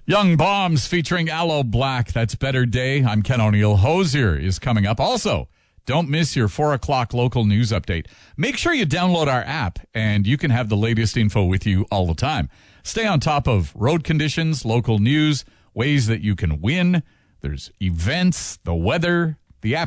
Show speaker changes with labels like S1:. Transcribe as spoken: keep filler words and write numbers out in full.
S1: Young Bombs featuring Aloe Black. That's Better Day. I'm Ken O'Neill. Hosier is coming up. Also, don't miss your four o'clock local news update. Make sure you download our app, and you can have the latest info with you all the time. Stay on top of road conditions, local news, ways that you can win. There's events, the weather,